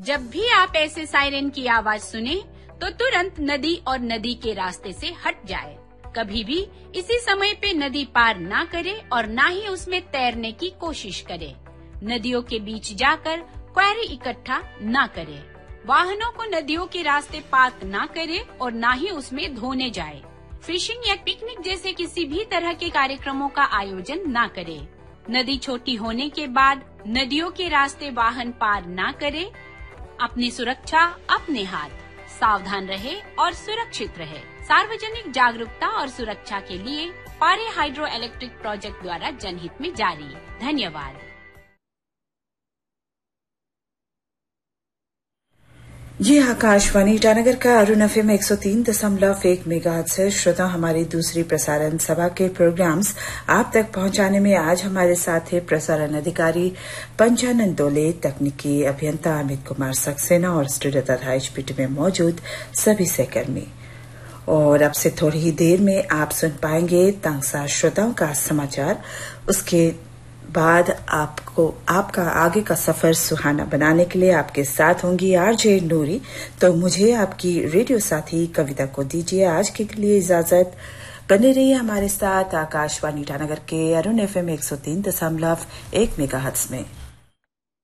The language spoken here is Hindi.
जब भी आप ऐसे सायरन की आवाज सुने तो तुरंत नदी और नदी के रास्ते से हट जाए। कभी भी इसी समय पे नदी पार ना करे और ना ही उसमें तैरने की कोशिश करे। नदियों के बीच जाकर क्वेरी इकट्ठा ना करे। वाहनों को नदियों के रास्ते पार्क ना करे और ना ही उसमें धोने जाए। फिशिंग या पिकनिक जैसे किसी भी तरह के कार्यक्रमों का आयोजन ना करे। नदी छोटी होने के बाद नदियों के रास्ते वाहन पार ना करे। अपनी सुरक्षा अपने हाथ। सावधान रहे और सुरक्षित रहे। सार्वजनिक जागरूकता और सुरक्षा के लिए पारे हाइड्रो इलेक्ट्रिक प्रोजेक्ट द्वारा जनहित में जारी। धन्यवाद। जी आकाशवाणी ईटानगर का अरुण एफएम 103.1 मेगाहर्ट्ज से श्रोता हमारी दूसरी प्रसारण सभा के प्रोग्राम्स आप तक पहुंचाने में आज हमारे साथ है प्रसारण अधिकारी पंचानन डोले, तकनीकी अभियंता अमित कुमार सक्सेना और स्टूडियो तथा एचपीटी में मौजूद सभी सहकर्मी। और अब से थोड़ी ही देर में आप सुन पाएंगे तांगसा श्रोताओं का समाचार। उसके बाद आपका आगे का सफर सुहाना बनाने के लिए आपके साथ होंगी आरजे नूरी। तो मुझे आपकी रेडियो साथी कविता को दीजिए आज के लिए इजाजत। बने रहिए हमारे साथ आकाशवाणी ईटानगर के अरुण एफएम 103.1 मेगाहर्ट्ज में।